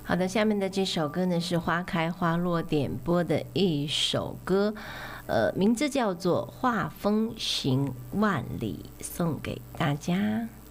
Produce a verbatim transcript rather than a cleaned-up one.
好的，下面的这首歌呢是花开花落点播的一首歌，呃，名字叫做《画风行万里》，送给大家。